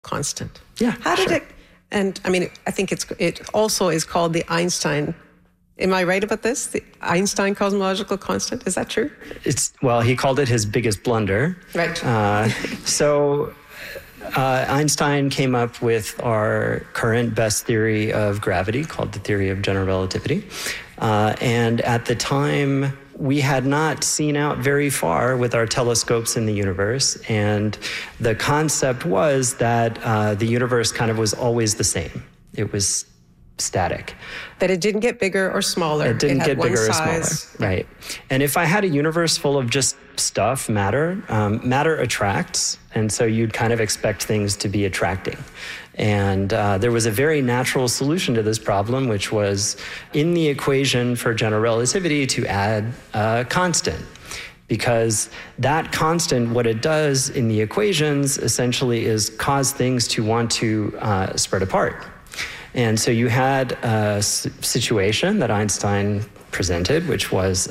constant. Yeah. How did it? And I mean, I think it also is called the Einstein. Am I right about this? The Einstein cosmological constant? Is that true? Well, he called it his biggest blunder. Right. Einstein came up with our current best theory of gravity called the theory of general relativity. And at the time, we had not seen out very far with our telescopes in the universe. And the concept was that the universe kind of was always the same. It was static. That it didn't get bigger or smaller. It didn't get bigger or size. smaller. Right. And if I had a universe full of just stuff, matter attracts. And so you'd kind of expect things to be attracting. And there was a very natural solution to this problem, which was in the equation for general relativity to add a constant. Because that constant, what it does in the equations essentially is cause things to want to spread apart. And so you had a situation that Einstein presented, which was,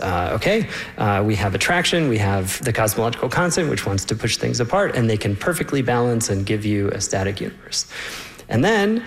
we have attraction, we have the cosmological constant, which wants to push things apart, and they can perfectly balance and give you a static universe. And then,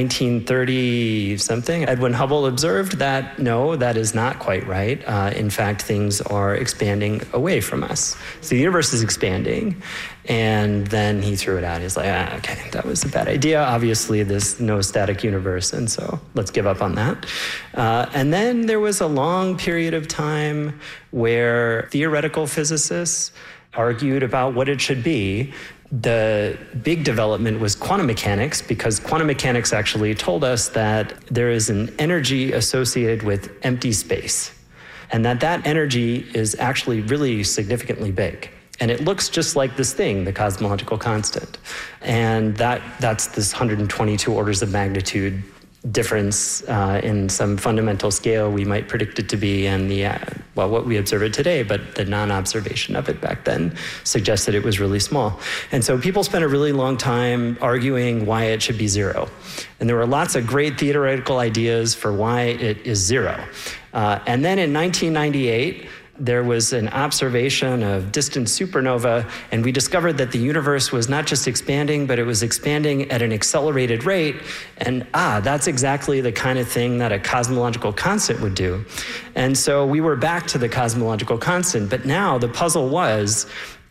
1930-something, Edwin Hubble observed that, no, that is not quite right. In fact, things are expanding away from us. So the universe is expanding. And then he threw it out. He's like, that was a bad idea. Obviously, there's no static universe, and so let's give up on that. And then there was a long period of time where theoretical physicists argued about what it should be. The big development was quantum mechanics, because quantum mechanics actually told us that there is an energy associated with empty space, and that energy is actually really significantly big. And it looks just like this thing, the cosmological constant. And that's this 122 orders of magnitude difference in some fundamental scale we might predict it to be, and what we observe it today, but the non-observation of it back then suggested it was really small. And so people spent a really long time arguing why it should be zero. And there were lots of great theoretical ideas for why it is zero. And then in 1998, there was an observation of distant supernova, and we discovered that the universe was not just expanding, but it was expanding at an accelerated rate. And that's exactly the kind of thing that a cosmological constant would do. And so we were back to the cosmological constant, but now the puzzle was,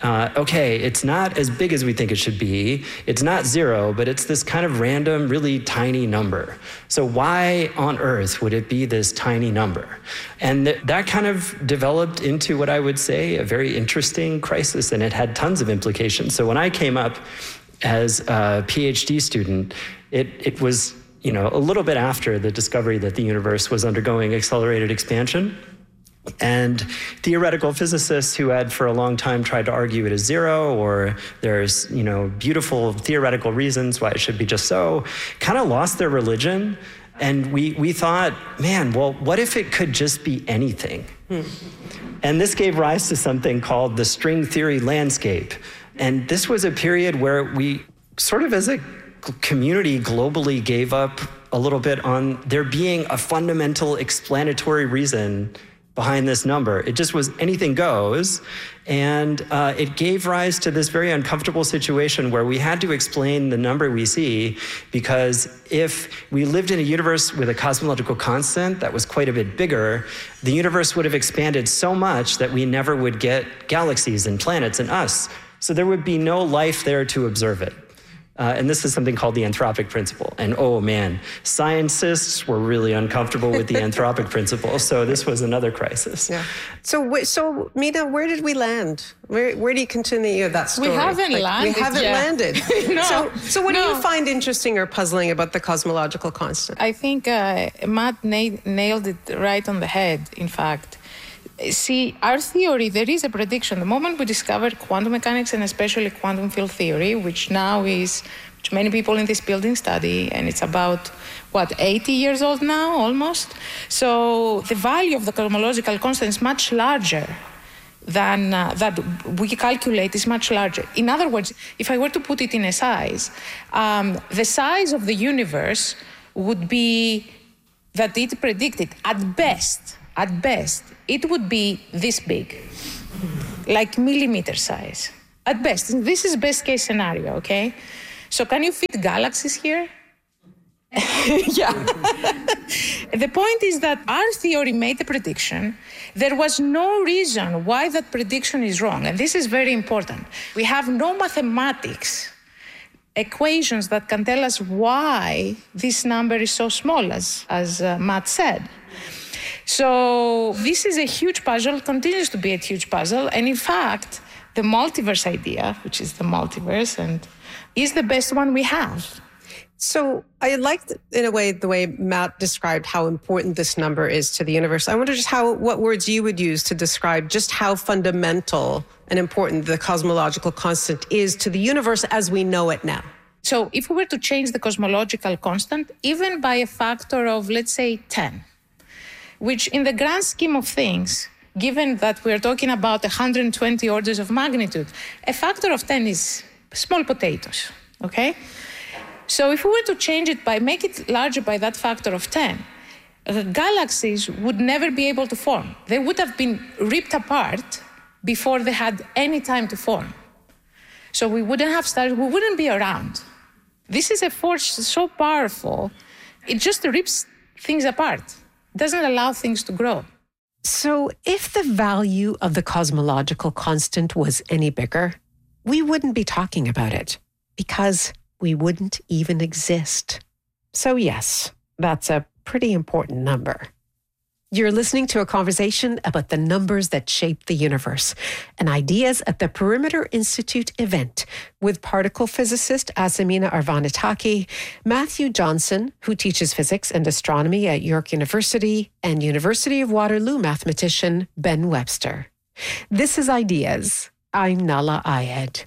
it's not as big as we think it should be. It's not zero, but it's this kind of random, really tiny number. So why on earth would it be this tiny number? And that kind of developed into what I would say a very interesting crisis, and it had tons of implications. So when I came up as a PhD student, it was, a little bit after the discovery that the universe was undergoing accelerated expansion. And theoretical physicists who had for a long time tried to argue it as zero, or there's, beautiful theoretical reasons why it should be just so, kind of lost their religion. And we thought, what if it could just be anything? And this gave rise to something called the string theory landscape. And this was a period where we sort of as a community globally gave up a little bit on there being a fundamental explanatory reason behind this number. It just was anything goes. And it gave rise to this very uncomfortable situation where we had to explain the number we see, because if we lived in a universe with a cosmological constant that was quite a bit bigger, the universe would have expanded so much that we never would get galaxies and planets and us. So there would be no life there to observe it. And this is something called the anthropic principle. And scientists were really uncomfortable with the anthropic principle. So this was another crisis. Yeah. So Mina, where did we land? Where do you continue that story? We haven't landed. We haven't landed. No. So what do you find interesting or puzzling about the cosmological constant? I think Matt nailed it right on the head, in fact. See, our theory, there is a prediction. The moment we discovered quantum mechanics, and especially quantum field theory, which many people in this building study, and it's about, 80 years old now, almost? So the value of the cosmological constant is much larger than that we calculate is much larger. In other words, if I were to put it in a size, the size of the universe would be that it predicted at best, it would be this big, like millimeter size, at best. This is best case scenario, okay? So can you fit create galaxies here? Yeah. The point is that our theory made a prediction. There was no reason why that prediction is wrong. And this is very important. We have no mathematics equations that can tell us why this number is so small, as Matt said. So this is a huge puzzle, continues to be a huge puzzle. And in fact, the multiverse idea, which is the multiverse, and is the best one we have. So I liked, in a way, the way Matt described how important this number is to the universe. I wonder just what words you would use to describe just how fundamental and important the cosmological constant is to the universe as we know it now. So if we were to change the cosmological constant, even by a factor of, let's say, 10, which in the grand scheme of things, given that we're talking about 120 orders of magnitude, a factor of 10 is small potatoes, okay? So if we were to change it make it larger by that factor of 10, the galaxies would never be able to form. They would have been ripped apart before they had any time to form. So we wouldn't have started, we wouldn't be around. This is a force so powerful, it just rips things apart. It doesn't allow things to grow. So if the value of the cosmological constant was any bigger, we wouldn't be talking about it because we wouldn't even exist. So yes, that's a pretty important number. You're listening to a conversation about the numbers that shape the universe and ideas at the Perimeter Institute event with particle physicist Asamina Arvanitaki, Matthew Johnson, who teaches physics and astronomy at York University, and University of Waterloo mathematician Ben Webster. This is Ideas. I'm Nahlah Ayed.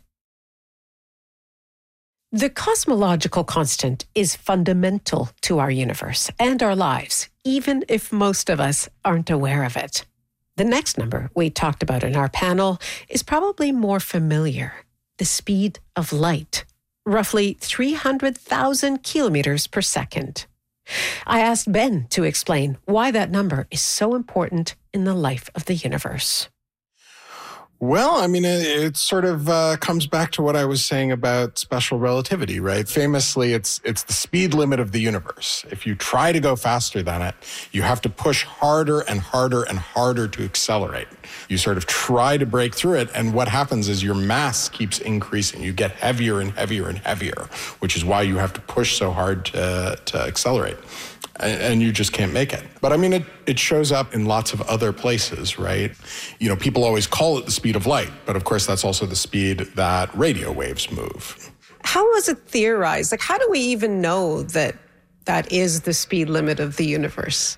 The cosmological constant is fundamental to our universe and our lives, even if most of us aren't aware of it. The next number we talked about in our panel is probably more familiar: the speed of light, roughly 300,000 kilometers per second. I asked Ben to explain why that number is so important in the life of the universe. Well, I mean, it sort of comes back to what I was saying about special relativity, right? Famously, it's the speed limit of the universe. If you try to go faster than it, you have to push harder and harder and harder to accelerate. You sort of try to break through it, and what happens is your mass keeps increasing. You get heavier and heavier and heavier, which is why you have to push so hard to accelerate. And you just can't make it. But I mean, it shows up in lots of other places, right? You know, people always call it the speed of light, but of course that's also the speed that radio waves move. How was it theorized? Like, how do we even know that that is the speed limit of the universe?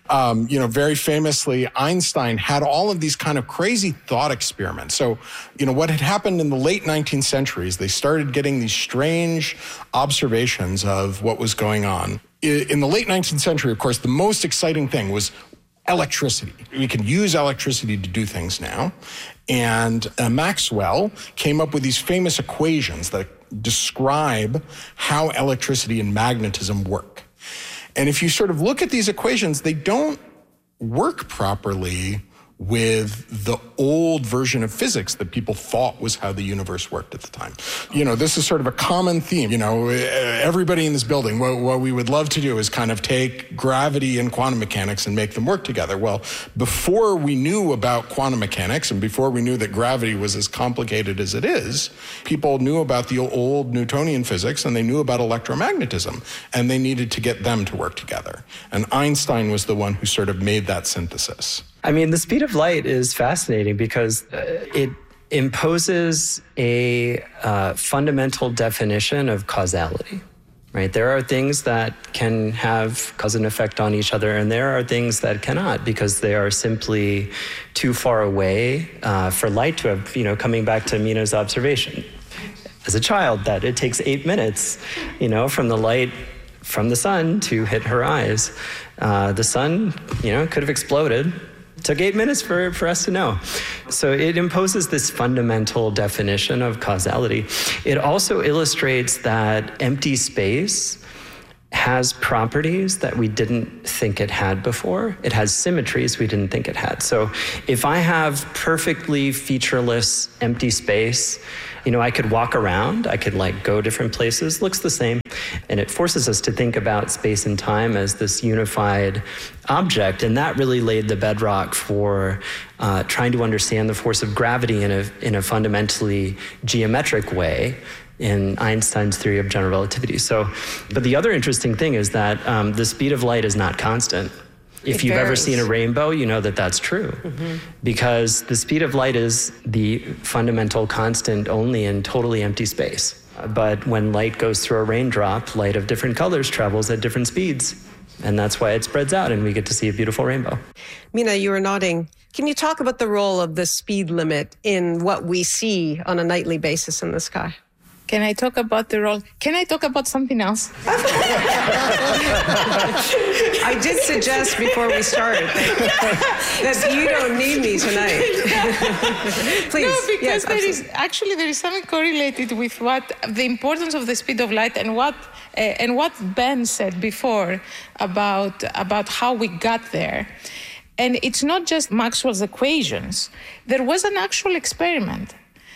Very famously, Einstein had all of these kind of crazy thought experiments. So, what had happened in the late 19th century is they started getting these strange observations of what was going on. In the late 19th century, of course, the most exciting thing was electricity. We can use electricity to do things now. And Maxwell came up with these famous equations that describe how electricity and magnetism work. And if you sort of look at these equations, they don't work properly with the old version of physics that people thought was how the universe worked at the time. This is sort of a common theme. Everybody in this building, what we would love to do is kind of take gravity and quantum mechanics and make them work together. Well, before we knew about quantum mechanics and before we knew that gravity was as complicated as it is, people knew about the old Newtonian physics and they knew about electromagnetism, and they needed to get them to work together. And Einstein was the one who sort of made that synthesis. I mean, the speed of light is fascinating because it imposes a fundamental definition of causality, right? There are things that can have cause and effect on each other, and there are things that cannot because they are simply too far away for light to have, coming back to Mina's observation. As a child, that it takes 8 minutes, from the light from the sun to hit her eyes. The sun, could have exploded. It took 8 minutes for us to know. So it imposes this fundamental definition of causality. It also illustrates that empty space has properties that we didn't think it had before. It has symmetries we didn't think it had. So if I have perfectly featureless empty space, I could walk around, I could go different places, looks the same. And it forces us to think about space and time as this unified object. And that really laid the bedrock for trying to understand the force of gravity in a fundamentally geometric way in Einstein's theory of general relativity. But the other interesting thing is that the speed of light is not constant. If you've ever seen a rainbow, you know that that's true. Because the speed of light is the fundamental constant only in totally empty space. But when light goes through a raindrop, light of different colors travels at different speeds. And that's why it spreads out and we get to see a beautiful rainbow. Mina, you were nodding. Can you talk about the role of the speed limit in what we see on a nightly basis in the sky? Can I talk about the role? Can I talk about something else? I did suggest before we started that you don't need me tonight. Please. No, because yes, there is something correlated with what the importance of the speed of light and what Ben said before about how we got there. And it's not just Maxwell's equations. There was an actual experiment.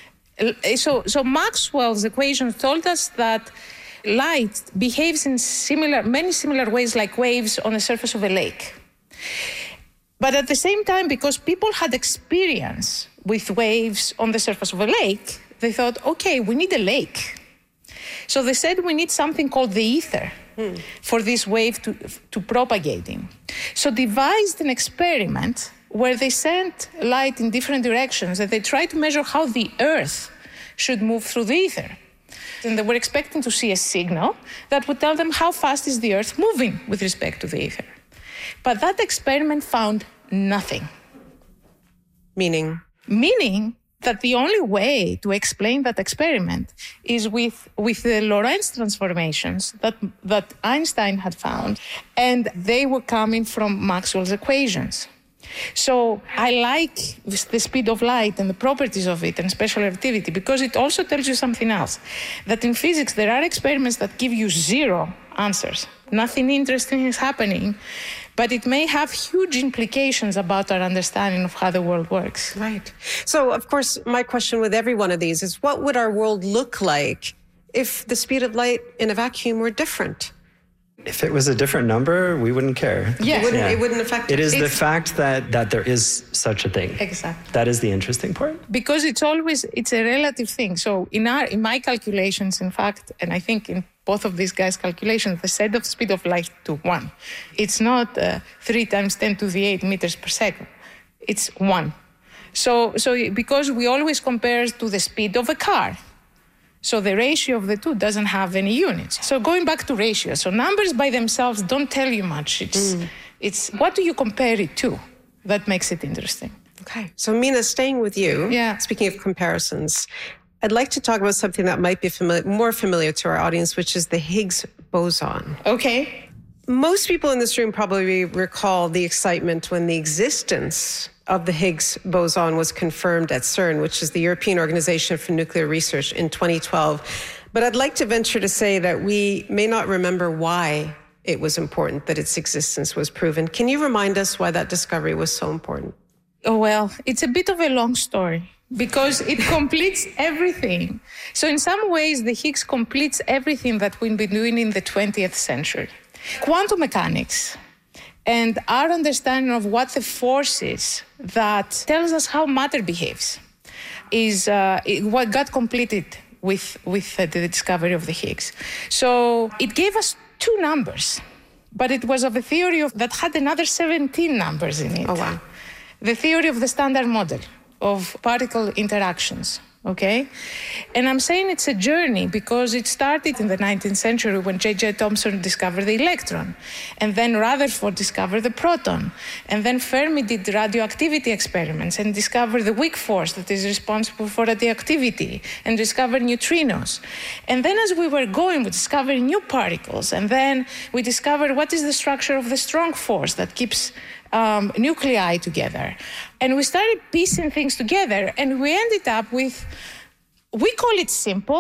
So Maxwell's equations told us that light behaves in many similar ways like waves on the surface of a lake. But at the same time, because people had experience with waves on the surface of a lake, they thought, okay, we need a lake. So they said we need something called the ether for this wave to propagate in. So devised an experiment where they sent light in different directions and they tried to measure how the Earth should move through the ether. And they were expecting to see a signal that would tell them how fast is the Earth moving with respect to the ether. But that experiment found nothing. Meaning that the only way to explain that experiment is with the Lorentz transformations that Einstein had found, and they were coming from Maxwell's equations. So I like the speed of light and the properties of it and special relativity because it also tells you something else. That in physics, there are experiments that give you zero answers. Nothing interesting is happening, but it may have huge implications about our understanding of how the world works. Right. So, of course, my question with every one of these is, what would our world look like if the speed of light in a vacuum were different? If it was a different number, we wouldn't care. Yeah. It wouldn't affect us. It is the fact that there is such a thing. Exactly. That is the interesting part. Because it's a relative thing. So in my calculations, in fact, and I think in both of these guys' calculations, they set the speed of light to 1. It's not 3 times 10 to the 8 meters per second. It's 1. So because we always compare to the speed of a car. So the ratio of the two doesn't have any units. So going back to ratios, so numbers by themselves don't tell you much. It's what do you compare it to that makes it interesting. Okay. So Mina, staying with you, speaking of comparisons, I'd like to talk about something that might be more familiar to our audience, which is the Higgs boson. Okay. Most people in this room probably recall the excitement when the existence of the Higgs boson was confirmed at CERN, which is the European Organization for Nuclear Research, in 2012. But I'd like to venture to say that we may not remember why it was important that its existence was proven. Can you remind us why that discovery was so important? Oh, well, it's a bit of a long story because it completes everything. So in some ways, the Higgs completes everything that we've been doing in the 20th century. Quantum mechanics and our understanding of what the force is that tells us how matter behaves is what got completed with the discovery of the Higgs. So it gave us 2 numbers, but it was of a theory that had another 17 numbers in it. Oh, wow. The theory of the Standard Model of particle interactions. Okay? And I'm saying it's a journey because it started in the 19th century when J.J. Thomson discovered the electron, and then Rutherford discovered the proton, and then Fermi did radioactivity experiments and discovered the weak force that is responsible for radioactivity and discovered neutrinos. And then as we were going, we discovered new particles, and then we discovered what is the structure of the strong force that keeps nuclei together. And we started piecing things together, and we ended up with, we call it simple,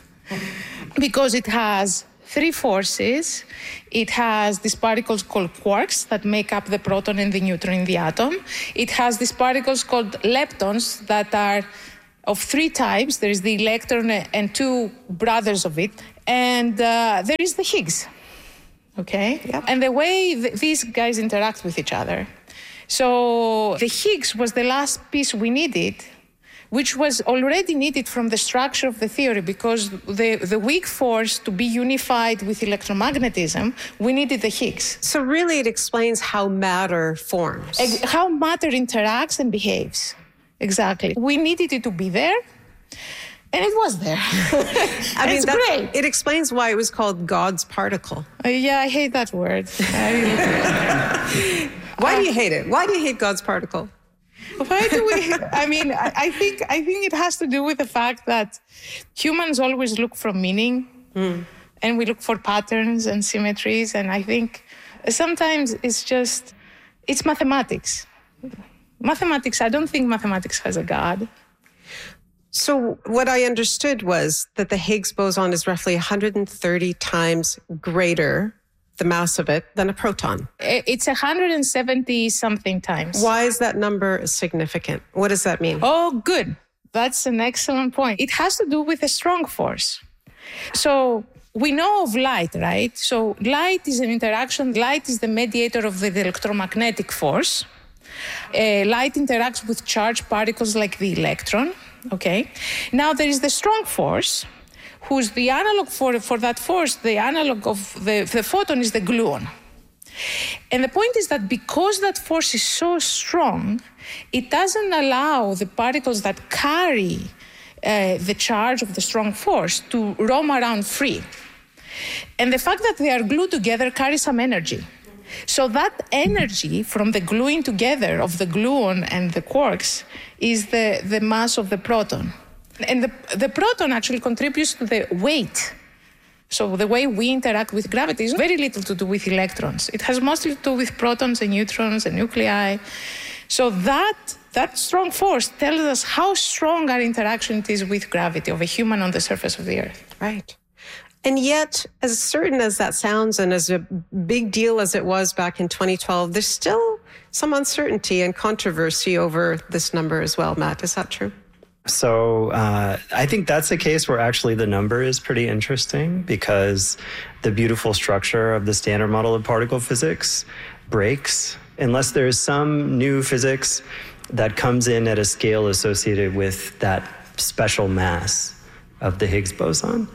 because it has 3 forces. It has these particles called quarks that make up the proton and the neutron in the atom. It has these particles called leptons that are of 3 types. There is the electron and 2 brothers of it, And there is the Higgs, okay? Yep. And the way these guys interact with each other. So the Higgs was the last piece we needed, which was already needed from the structure of the theory, because the weak force to be unified with electromagnetism, we needed the Higgs. So really it explains how matter forms. How matter interacts and behaves. Exactly. We needed it to be there, and it was there. I mean, it's great. It explains why it was called God's particle. Yeah, I hate that word. I really do. Why do you hate it? Why do you hate God's particle? Why do we? I mean, I think it has to do with the fact that humans always look for meaning, and we look for patterns and symmetries. And I think sometimes it's mathematics. Mathematics. I don't think mathematics has a God. So what I understood was that the Higgs boson is roughly 130 times greater, the mass of it, than a proton. It's 170 something times. Why is that number significant? What does that mean? Oh, good. That's an excellent point. It has to do with a strong force. So we know of light, right? So light is an interaction. Light is the mediator of the electromagnetic force. Light interacts with charged particles like the electron. Okay. Now there is the strong force, who's the analog for that force. The analog of the photon is the gluon. And the point is that because that force is so strong, it doesn't allow the particles that carry the charge of the strong force to roam around free. And the fact that they are glued together carries some energy. So that energy from the gluing together of the gluon and the quarks is the mass of the proton. And the proton actually contributes to the weight. So the way we interact with gravity is very little to do with electrons. It has mostly to do with protons and neutrons and nuclei. So that strong force tells us how strong our interaction is with gravity of a human on the surface of the Earth. Right. And yet, as certain as that sounds and as a big deal as it was back in 2012, there's still some uncertainty and controversy over this number as well, Matt. Is that true? So I think that's a case where actually the number is pretty interesting, because the beautiful structure of the standard model of particle physics breaks unless there is some new physics that comes in at a scale associated with that special mass of the Higgs boson.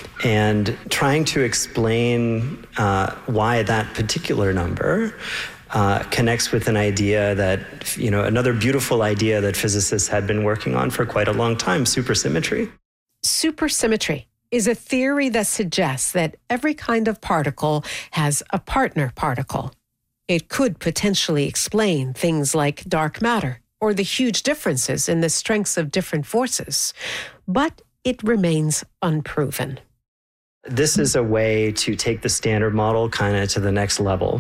And trying to explain why that particular number connects with an idea that, another beautiful idea that physicists had been working on for quite a long time, supersymmetry. Supersymmetry is a theory that suggests that every kind of particle has a partner particle. It could potentially explain things like dark matter or the huge differences in the strengths of different forces. But it remains unproven. This is a way to take the standard model kind of to the next level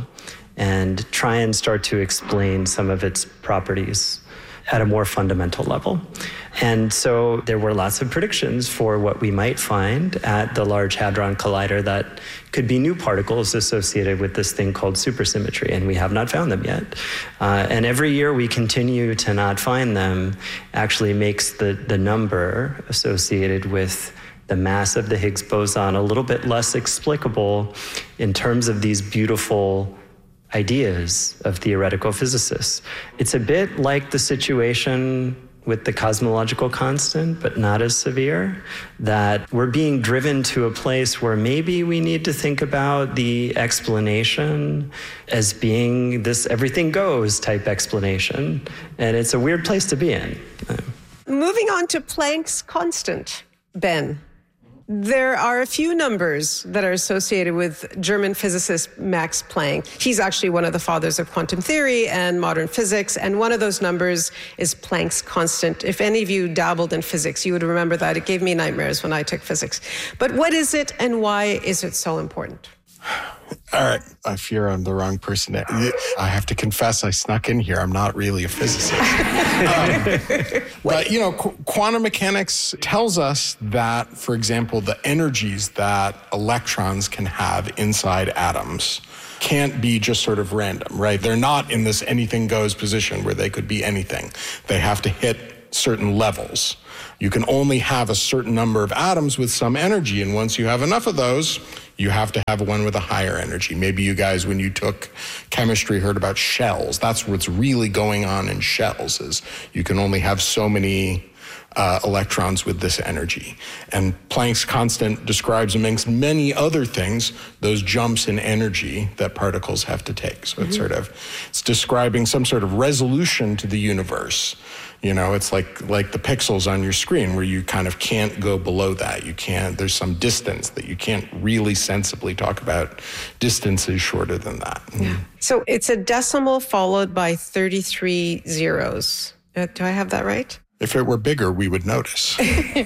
and try and start to explain some of its properties at a more fundamental level. And so there were lots of predictions for what we might find at the Large Hadron Collider that could be new particles associated with this thing called supersymmetry, and we have not found them yet. And every year we continue to not find them actually makes the number associated with the mass of the Higgs boson a little bit less explicable in terms of these beautiful ideas of theoretical physicists. It's a bit like the situation with the cosmological constant, but not as severe, that we're being driven to a place where maybe we need to think about the explanation as being this everything goes type explanation. And it's a weird place to be in. Moving on to Planck's constant, Ben. There are a few numbers that are associated with German physicist Max Planck. He's actually one of the fathers of quantum theory and modern physics, and one of those numbers is Planck's constant. If any of you dabbled in physics, you would remember that. It gave me nightmares when I took physics. But what is it, and why is it so important? All right, I fear I'm the wrong person. I have to confess, I snuck in here. I'm not really a physicist. But, quantum mechanics tells us that, for example, the energies that electrons can have inside atoms can't be just sort of random, right? They're not in this anything goes position where they could be anything. They have to hit certain levels. You can only have a certain number of atoms with some energy, and once you have enough of those, you have to have one with a higher energy. Maybe you guys, when you took chemistry, heard about shells. That's what's really going on in shells, is you can only have so many electrons with this energy. And Planck's constant describes, amongst many other things, those jumps in energy that particles have to take. So it's describing some sort of resolution to the universe. It's like the pixels on your screen, where you kind of can't go below that. There's some distance that you can't really sensibly talk about distances shorter than that. Yeah. So it's a decimal followed by 33 zeros. Do I have that right? If it were bigger, we would notice.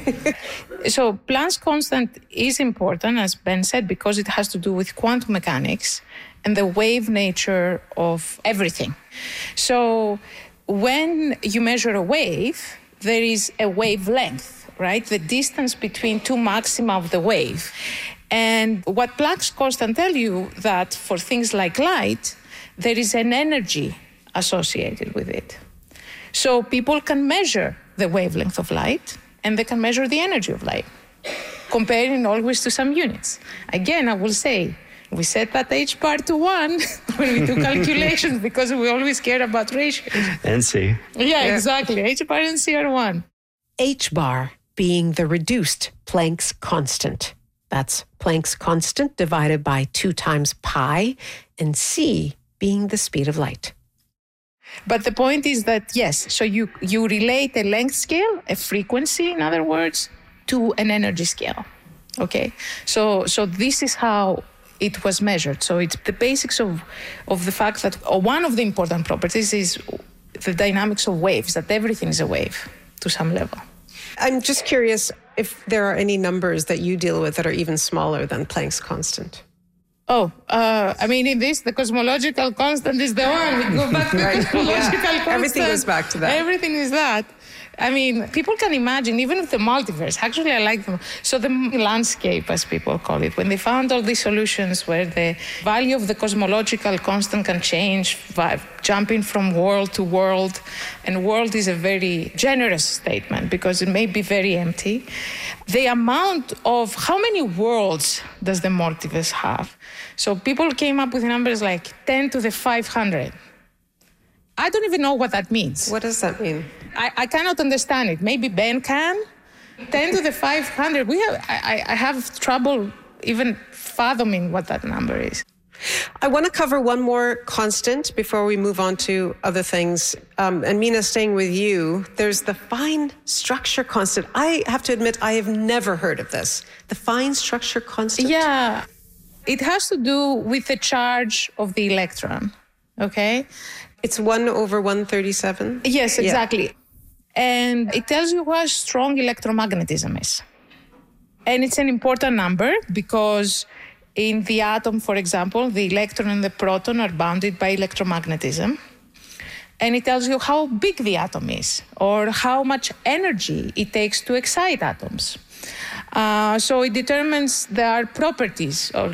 So Planck's constant is important, as Ben said, because it has to do with quantum mechanics and the wave nature of everything. So when you measure a wave, there is a wavelength, right? The distance between two maxima of the wave. And what Planck's constant tells you that for things like light, there is an energy associated with it. So people can measure the wavelength of light, and they can measure the energy of light, comparing always to some units. Again, I will say, we set that h bar to 1 when we do calculations, because we always care about ratios. And C. Yeah, exactly. H bar and C are 1. H bar being the reduced Planck's constant. That's Planck's constant divided by 2 times pi, and C being the speed of light. But the point is that, yes, so you relate a length scale, a frequency, in other words, to an energy scale, okay? So this is how it was measured. So it's the basics of the fact that one of the important properties is the dynamics of waves, that everything is a wave to some level. I'm just curious if there are any numbers that you deal with that are even smaller than Planck's constant. In this, the cosmological constant is the one. We go back to the cosmological constant. Everything goes back to that. Everything is that. People can imagine, even with the multiverse, actually I like them. So the landscape, as people call it, when they found all these solutions where the value of the cosmological constant can change, jumping from world to world, and world is a very generous statement because it may be very empty. The amount of how many worlds does the multiverse have? So people came up with numbers like 10 to the 500. I don't even know what that means. What does that mean? I cannot understand it. Maybe Ben can. 10 to the 500. I have trouble even fathoming what that number is. I want to cover one more constant before we move on to other things. And Mina, staying with you, there's the fine structure constant. I have to admit, I have never heard of this. The fine structure constant? Yeah. It has to do with the charge of the electron, okay? It's 1 over 137? Yes, exactly. Yeah. And it tells you how strong electromagnetism is. And it's an important number because in the atom, for example, the electron and the proton are bounded by electromagnetism. And it tells you how big the atom is or how much energy it takes to excite atoms. So it determines their properties or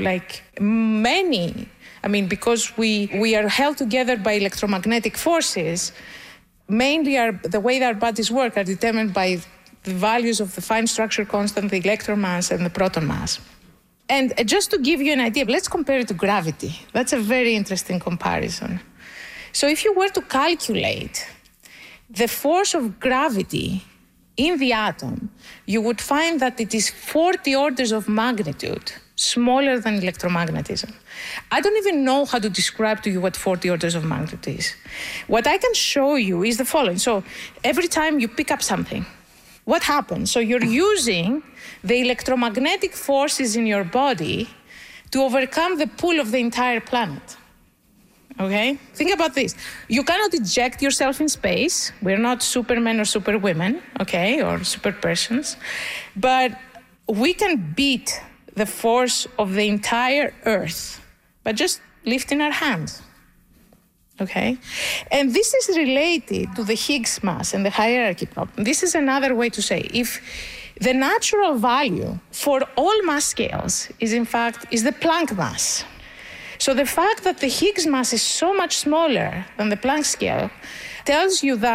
because we are held together by electromagnetic forces, mainly the way our bodies work are determined by the values of the fine structure constant, the electron mass, and the proton mass. And just to give you an idea, let's compare it to gravity. That's a very interesting comparison. So if you were to calculate the force of gravity in the atom, you would find that it is 40 orders of magnitude smaller than electromagnetism. I don't even know how to describe to you what 40 orders of magnitude is. What I can show you is the following. So every time you pick up something, what happens? So you're using the electromagnetic forces in your body to overcome the pull of the entire planet. Okay? Think about this. You cannot eject yourself in space. We're not supermen or superwomen, okay, or super persons. But we can beat the force of the entire Earth by just lifting our hands. Okay? And this is related to the Higgs mass and the hierarchy problem. This is another way to say, if the natural value for all mass scales is the Planck mass. So the fact that the Higgs mass is so much smaller than the Planck scale tells you that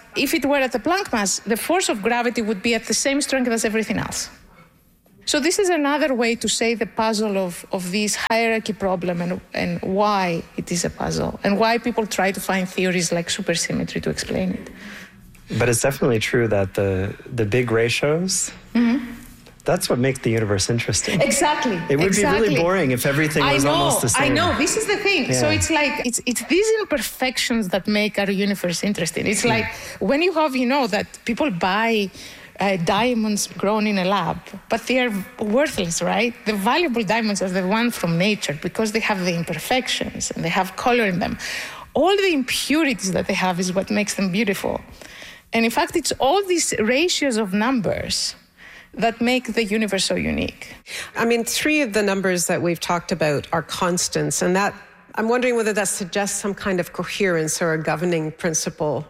If it were at the Planck mass, the force of gravity would be at the same strength as everything else. So this is another way to say the puzzle of this hierarchy problem and why it is a puzzle and why people try to find theories like supersymmetry to explain it. But it's definitely true that the big ratios, that's what makes the universe interesting. Exactly. It would be really boring if everything was almost the same. I know. This is the thing. Yeah. So it's like, it's these imperfections that make our universe interesting. It's like when you have, that people buy diamonds grown in a lab, but they are worthless, right? The valuable diamonds are the ones from nature because they have the imperfections and they have color in them. All the impurities that they have is what makes them beautiful. And in fact, it's all these ratios of numbers that make the universe so unique. I mean, 3 of the numbers that we've talked about are constants, and that I'm wondering whether that suggests some kind of coherence or a governing principle.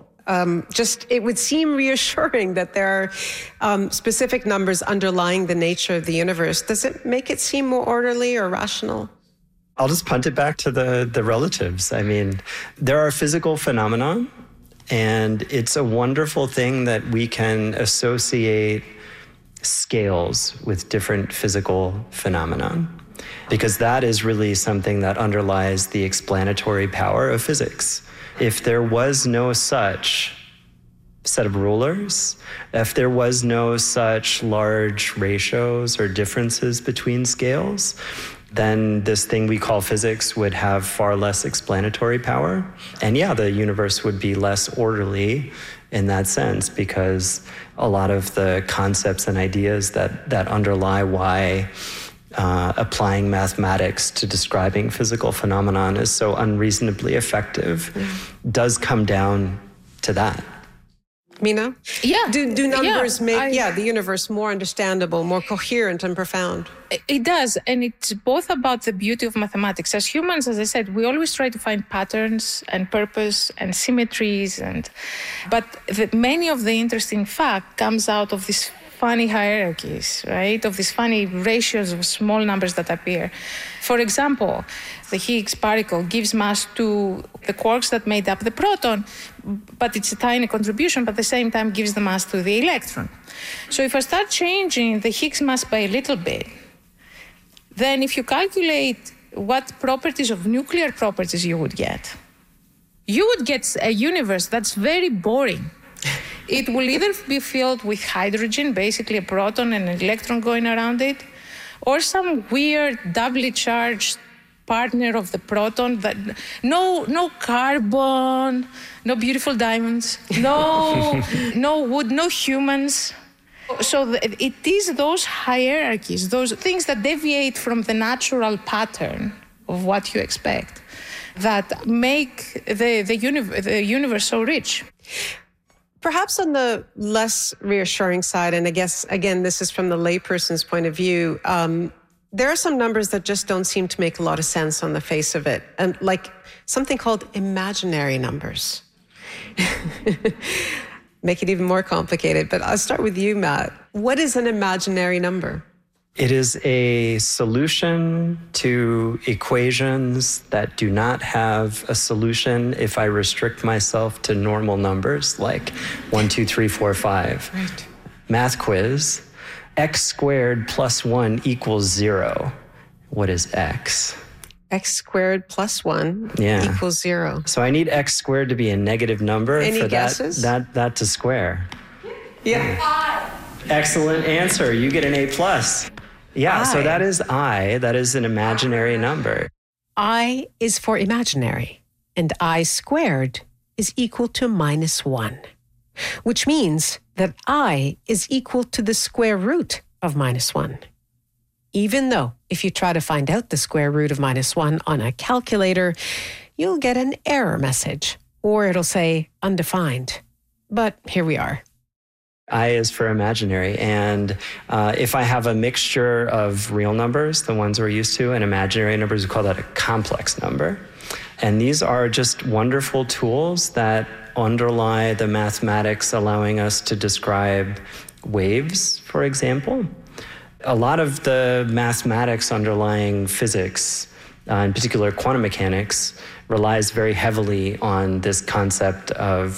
It would seem reassuring that there are specific numbers underlying the nature of the universe. Does it make it seem more orderly or rational? I'll just punt it back to the relatives. I mean, there are physical phenomena, and it's a wonderful thing that we can associate scales with different physical phenomena, because that is really something that underlies the explanatory power of physics. If there was no such set of rulers, if there was no such large ratios or differences between scales, then this thing we call physics would have far less explanatory power. And yeah, the universe would be less orderly in that sense, because a lot of the concepts and ideas that underlie why applying mathematics to describing physical phenomenon is so unreasonably effective does come down to that. Mina? Yeah. Do numbers make the universe more understandable, more coherent and profound? It does. And it's both about the beauty of mathematics. As humans, as I said, we always try to find patterns and purpose and symmetries. But many of the interesting fact comes out of these funny hierarchies, right? Of these funny ratios of small numbers that appear. For example, the Higgs particle gives mass to the quarks that made up the proton, but it's a tiny contribution, but at the same time gives the mass to the electron. So if I start changing the Higgs mass by a little bit, then if you calculate what properties of nuclear properties you would get a universe that's very boring. It will either be filled with hydrogen, basically a proton and an electron going around it, or some weird doubly charged partner of the proton that no carbon, no beautiful diamonds, no wood, no humans. So it is those hierarchies, those things that deviate from the natural pattern of what you expect, that make the universe so rich. Perhaps on the less reassuring side, and I guess, again, this is from the layperson's point of view, there are some numbers that just don't seem to make a lot of sense on the face of it, and like something called imaginary numbers. Make it even more complicated, but I'll start with you, Matt. What is an imaginary number? It is a solution to equations that do not have a solution if I restrict myself to normal numbers like 1, 2, 3, 4, 5. Right. Math quiz. X squared plus 1 equals 0. What is x? X squared plus 1 equals 0. So I need x squared to be a negative number. Any for guesses? that to square. Yeah. Excellent answer. You get an A+. Yeah, so that is I. That is an imaginary number. I is for imaginary, and I squared is equal to -1, which means that I is equal to the square root of -1. Even though if you try to find out the square root of -1 on a calculator, you'll get an error message, or it'll say undefined. But here we are. I is for imaginary. And if I have a mixture of real numbers, the ones we're used to, and imaginary numbers, we call that a complex number. And these are just wonderful tools that underlie the mathematics allowing us to describe waves, for example. A lot of the mathematics underlying physics, in particular quantum mechanics, relies very heavily on this concept of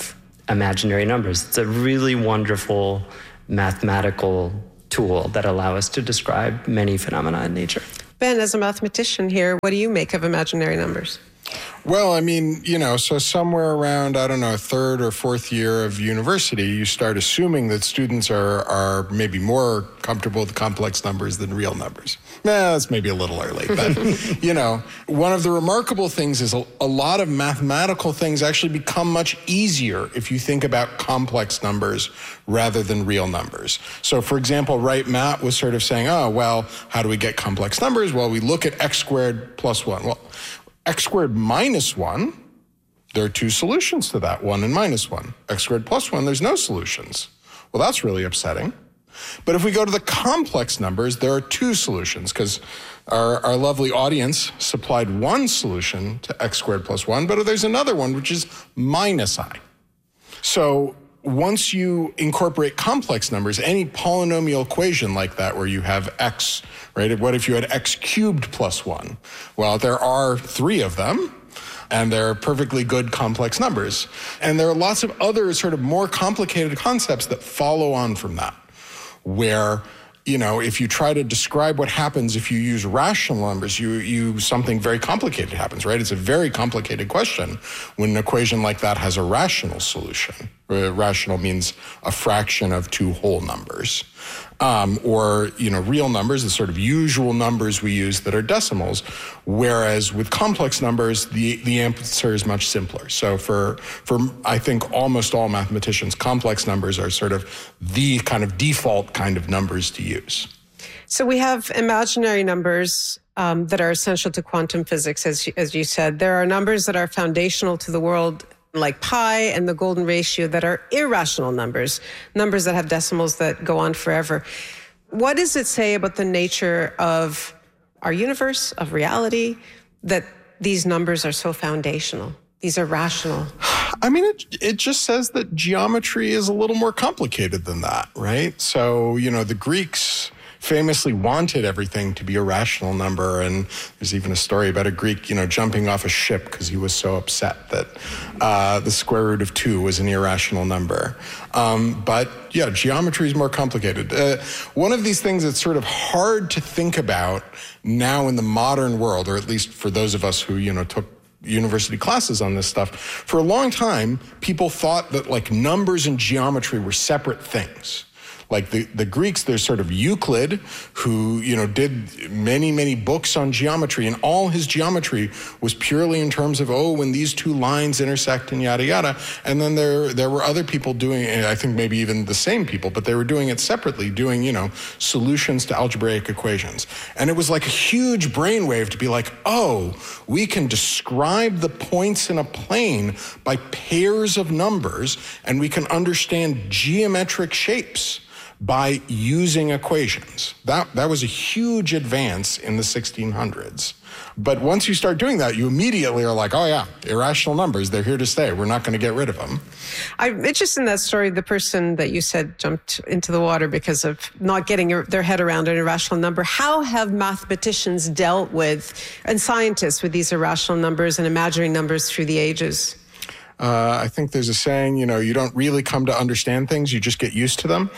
imaginary numbers. It's a really wonderful mathematical tool that allow us to describe many phenomena in nature. Ben, as a mathematician here, what do you make of imaginary numbers? Well, I mean, so somewhere around, I don't know, third or fourth year of university, you start assuming that students are maybe more comfortable with complex numbers than real numbers. That's maybe a little early, but, one of the remarkable things is a lot of mathematical things actually become much easier if you think about complex numbers rather than real numbers. So, for example, Matt was sort of saying, how do we get complex numbers? Well, we look at x squared plus 1. Well, x squared minus 1, there are two solutions to that, 1 and minus 1. X squared plus 1, there's no solutions. Well, that's really upsetting. But if we go to the complex numbers, there are two solutions, because our lovely audience supplied one solution to x squared plus 1, but there's another one, which is minus I. So once you incorporate complex numbers, any polynomial equation like that where you have x, right? What if you had x cubed plus 1? Well, there are 3 of them, and they're perfectly good complex numbers. And there are lots of other sort of more complicated concepts that follow on from that, where if you try to describe what happens if you use rational numbers, something very complicated happens, right? It's a very complicated question when an equation like that has a rational solution. Rational means a fraction of two whole numbers. Or real numbers, the sort of usual numbers we use that are decimals. Whereas with complex numbers, the answer is much simpler. So for I think almost all mathematicians, complex numbers are sort of the kind of default kind of numbers to use. So we have imaginary numbers that are essential to quantum physics, as you said. There are numbers that are foundational to the world, like pi and the golden ratio, that are irrational numbers that have decimals that go on forever. What does it say about the nature of our universe, of reality, that these numbers are so foundational? These are rational. I mean, it just says that geometry is a little more complicated than that, right? So, the Greeks famously wanted everything to be a rational number. And there's even a story about a Greek, jumping off a ship because he was so upset that the square root of 2 was an irrational number. But yeah, geometry is more complicated. One of these things that's sort of hard to think about now in the modern world, or at least for those of us who, took university classes on this stuff, for a long time, people thought that numbers and geometry were separate things. Like the Greeks, there's sort of Euclid, who, did many, many books on geometry, and all his geometry was purely in terms of, when these two lines intersect and yada, yada. And then there were other people doing it, I think maybe even the same people, but they were doing it separately, doing, solutions to algebraic equations. And it was like a huge brainwave to be like, we can describe the points in a plane by pairs of numbers, and we can understand geometric shapes by using equations. That was a huge advance in the 1600s. But once you start doing that, you immediately are like, irrational numbers, they're here to stay. We're not going to get rid of them. I'm interested in that story, the person that you said jumped into the water because of not getting their head around an irrational number. How have mathematicians dealt with, and scientists, with these irrational numbers and imaginary numbers through the ages? I think there's a saying, you don't really come to understand things, you just get used to them.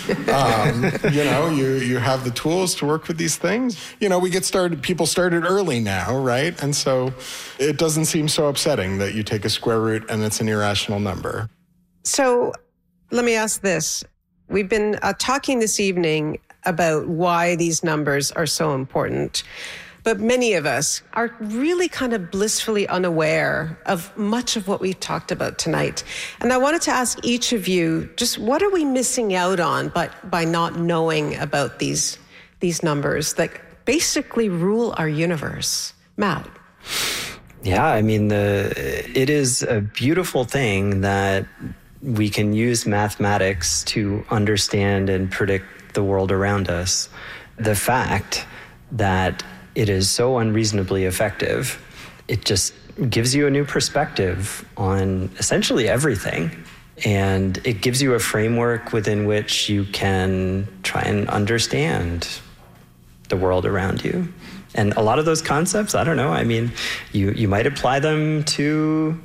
You have the tools to work with these things. People started early now, right? And so it doesn't seem so upsetting that you take a square root and it's an irrational number. So let me ask this. We've been talking this evening about why these numbers are so important. But many of us are really kind of blissfully unaware of much of what we've talked about tonight. And I wanted to ask each of you, just what are we missing out on by not knowing about these numbers that basically rule our universe? Matt? Yeah, I mean, it is a beautiful thing that we can use mathematics to understand and predict the world around us. The fact that it is so unreasonably effective, it just gives you a new perspective on essentially everything. And it gives you a framework within which you can try and understand the world around you. And a lot of those concepts, I don't know, I mean, you might apply them to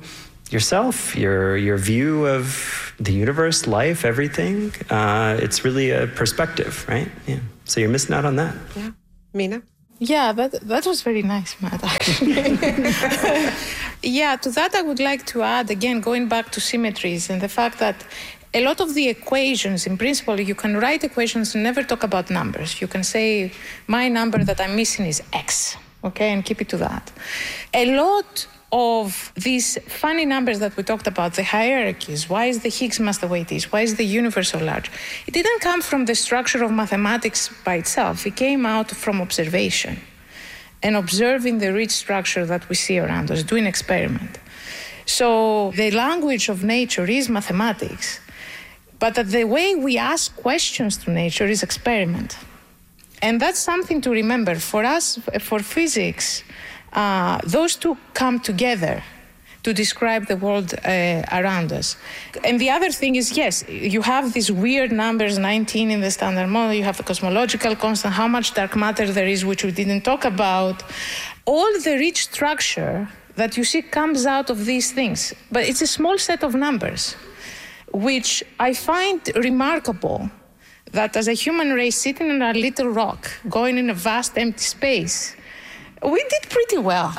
yourself, your view of the universe, life, everything. It's really a perspective, right? Yeah. So you're missing out on that. Yeah. Mina? Yeah, that was very nice, Matt, actually. Yeah, to that I would like to add, again, going back to symmetries and the fact that a lot of the equations, in principle, you can write equations and never talk about numbers. You can say, my number that I'm missing is X, okay, and keep it to that. A lot of these funny numbers that we talked about, the hierarchies, why is the Higgs mass the way it is, why is the universe so large? It didn't come from the structure of mathematics by itself. It came out from observation and observing the rich structure that we see around us, doing experiment. So the language of nature is mathematics, but the way we ask questions to nature is experiment. And that's something to remember. For us, for physics, those two come together to describe the world around us. And the other thing is, yes, you have these weird numbers, 19 in the Standard Model, you have the cosmological constant, how much dark matter there is, which we didn't talk about. All the rich structure that you see comes out of these things. But it's a small set of numbers, which I find remarkable that as a human race sitting on a little rock, going in a vast empty space, we did pretty well.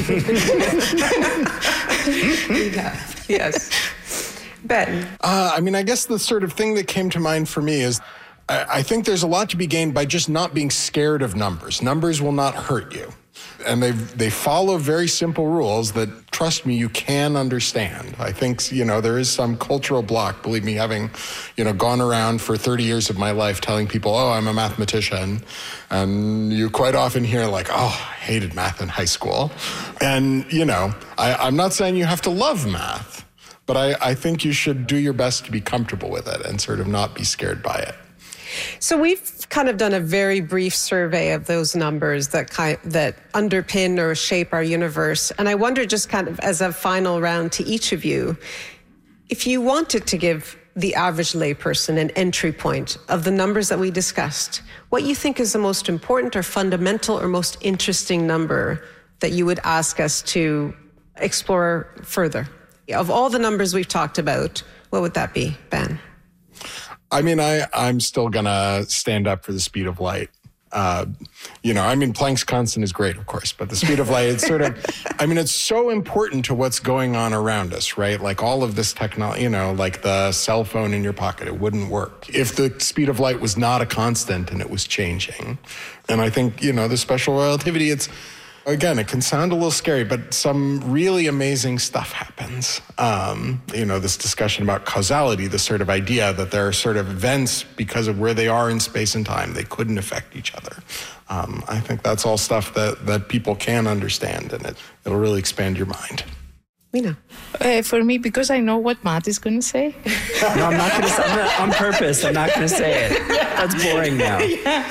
Yeah. Yes. Ben? I guess the sort of thing that came to mind for me is I think there's a lot to be gained by just not being scared of numbers. Numbers will not hurt you. And they follow very simple rules that, trust me, you can understand. I think, there is some cultural block, believe me, having, gone around for 30 years of my life telling people, oh, I'm a mathematician. And you quite often hear like, oh, I hated math in high school. And, I'm not saying you have to love math, but I think you should do your best to be comfortable with it and sort of not be scared by it. So we've kind of done a very brief survey of those numbers that underpin or shape our universe. And I wonder, just kind of as a final round to each of you, if you wanted to give the average layperson an entry point of the numbers that we discussed, what you think is the most important or fundamental or most interesting number that you would ask us to explore further? Of all the numbers we've talked about, what would that be, Ben? I'm still going to stand up for the speed of light. Planck's constant is great, of course, but the speed of light, it's sort of, it's so important to what's going on around us, right? Like all of this technology, like the cell phone in your pocket, it wouldn't work if the speed of light was not a constant and it was changing. And I think, the special relativity, again, it can sound a little scary, but some really amazing stuff happens. This discussion about causality, this sort of idea that there are sort of events because of where they are in space and time, they couldn't affect each other. I think that's all stuff that people can understand, and it'll really expand your mind. Mina? For me, because I know what Matt is going to say. No, I'm not going to say it. On purpose, I'm not going to say it. That's boring now. Yeah.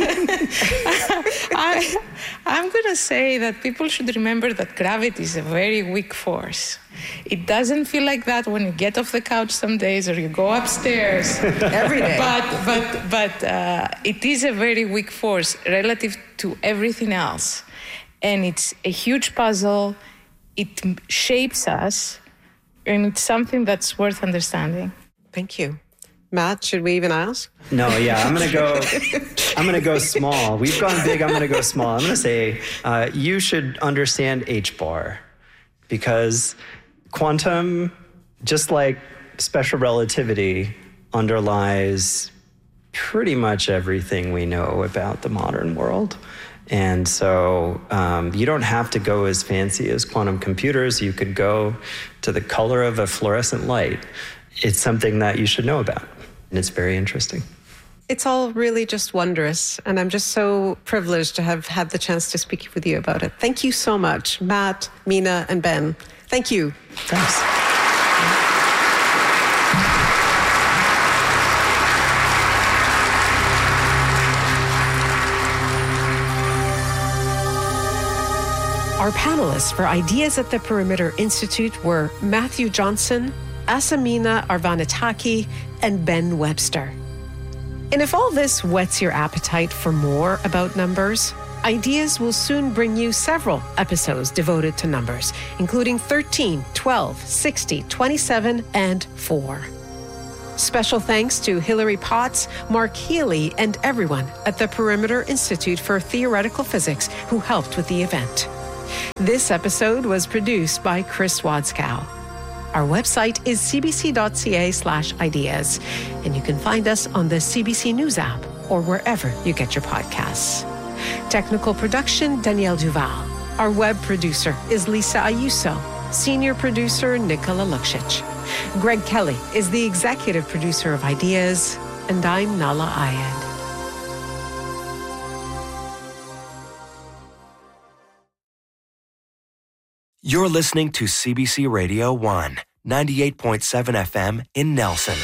I'm going to say that people should remember that gravity is a very weak force. It doesn't feel like that when you get off the couch some days or you go upstairs every day. But it is a very weak force relative to everything else. And it's a huge puzzle. It shapes us, and it's something that's worth understanding. Thank you. Matt, should we even ask? No, yeah, I'm gonna go small. We've gone big, I'm gonna go small. I'm gonna say you should understand H-bar, because quantum, just like special relativity, underlies pretty much everything we know about the modern world. And so you don't have to go as fancy as quantum computers. You could go to the color of a fluorescent light. It's something that you should know about, and it's very interesting. It's all really just wondrous, and I'm just so privileged to have had the chance to speak with you about it. Thank you so much, Matt, Mina, and Ben. Thank you. Thanks. Our panelists for Ideas at the Perimeter Institute were Matthew Johnson, Asamina Arvanitaki, and Ben Webster. And if all this whets your appetite for more about numbers, Ideas will soon bring you several episodes devoted to numbers, including 13, 12, 60, 27, and 4. Special thanks to Hilary Potts, Mark Healy, and everyone at the Perimeter Institute for Theoretical Physics who helped with the event. This episode was produced by Chris Wadskow. Our website is cbc.ca/ideas, and you can find us on the CBC News app or wherever you get your podcasts. Technical production, Danielle Duval. Our web producer is Lisa Ayuso. Senior producer, Nicola Luksic. Greg Kelly is the executive producer of Ideas, and I'm Nala Ayed. You're listening to CBC Radio 1, 98.7 FM in Nelson.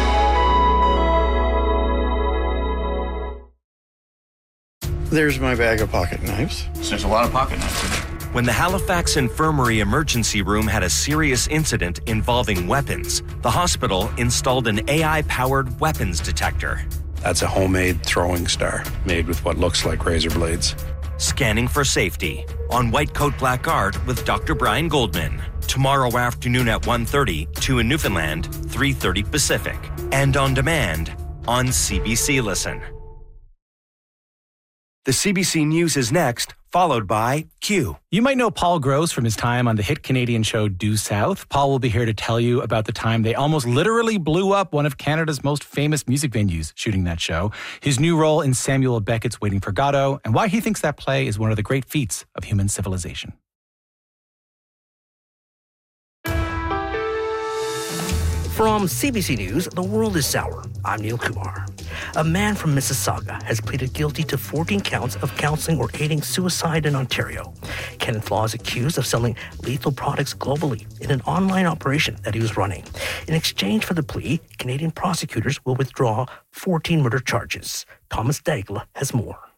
There's my bag of pocket knives. There's a lot of pocket knives in there. When the Halifax Infirmary emergency room had a serious incident involving weapons, the hospital installed an AI-powered weapons detector. That's a homemade throwing star made with what looks like razor blades. Scanning for safety on White Coat Black Art with Dr. Brian Goldman. Tomorrow afternoon at 1:30, 2 in Newfoundland, 3:30 Pacific. And on demand on CBC Listen. The CBC News is next, followed by Q. You might know Paul Gross from his time on the hit Canadian show Due South. Paul will be here to tell you about the time they almost literally blew up one of Canada's most famous music venues shooting that show, his new role in Samuel Beckett's Waiting for Godot, and why he thinks that play is one of the great feats of human civilization. From CBC News, The World is Sour. I'm Neil Kumar. A man from Mississauga has pleaded guilty to 14 counts of counseling or aiding suicide in Ontario. Kenneth Law is accused of selling lethal products globally in an online operation that he was running. In exchange for the plea, Canadian prosecutors will withdraw 14 murder charges. Thomas Daigle has more.